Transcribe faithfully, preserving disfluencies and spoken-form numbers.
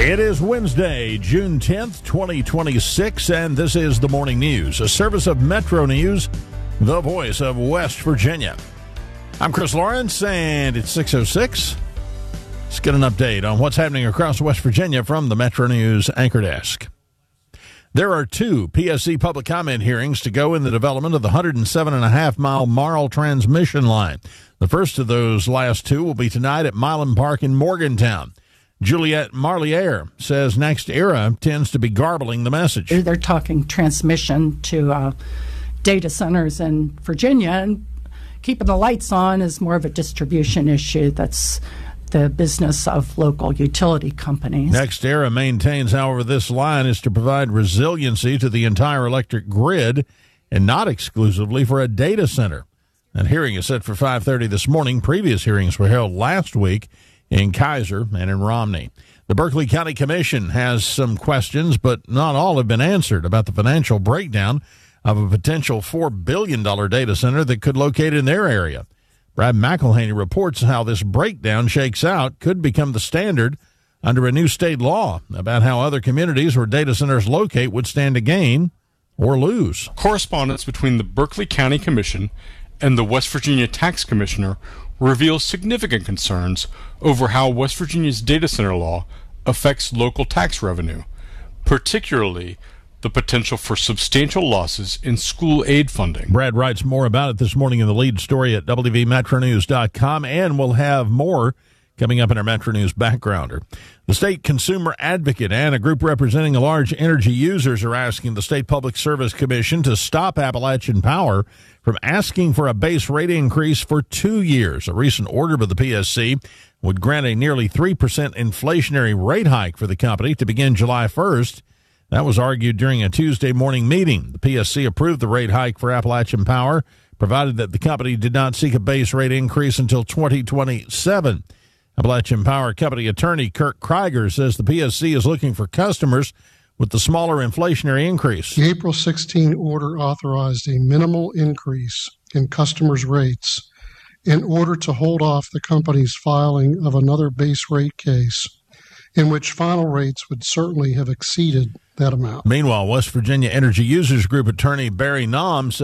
It is Wednesday, June tenth, twenty twenty-six, and this is the Morning News, a service of Metro News, the voice of West Virginia. I'm Chris Lawrence, and it's six oh six. Let's get an update on what's happening across West Virginia from the Metro News Anchor Desk. There are two P S C public comment hearings to go in the development of the one hundred seven point five mile Marl transmission line. The first of those last two will be tonight at Milan Park in Morgantown. Juliette Marliere says NextEra tends to be garbling the message. They're talking transmission to uh, data centers in Virginia, and keeping the lights on is more of a distribution issue. That's the business of local utility companies. NextEra maintains, however, this line is to provide resiliency to the entire electric grid and not exclusively for a data center. That hearing is set for five thirty this morning. Previous hearings were held last week in Kaiser and in Romney. The Berkeley County Commission has some questions, but not all have been answered about the financial breakdown of a potential four billion dollars data center that could locate in their area. Brad McElhaney reports how this breakdown shakes out could become the standard under a new state law about how other communities where data centers locate would stand to gain or lose. Correspondence between the Berkeley County Commission and the West Virginia Tax Commissioner reveals significant concerns over how West Virginia's data center law affects local tax revenue, particularly the potential for substantial losses in school aid funding. Brad writes more about it this morning in the lead story at W V Metro News dot com, and we'll have more coming up in our Metro News Backgrounder. The state consumer advocate and a group representing large energy users are asking the State Public Service Commission to stop Appalachian Power from asking for a base rate increase for two years. A recent order by the P S C would grant a nearly three percent inflationary rate hike for the company to begin July first. That was argued during a Tuesday morning meeting. The P S C approved the rate hike for Appalachian Power, provided that the company did not seek a base rate increase until twenty twenty-seven. Appalachian Power Company attorney Kirk Krieger says the P S C is looking for customers with the smaller inflationary increase. The April sixteenth order authorized a minimal increase in customers' rates in order to hold off the company's filing of another base rate case, in which final rates would certainly have exceeded that amount. Meanwhile, West Virginia Energy Users Group attorney Barry Naum says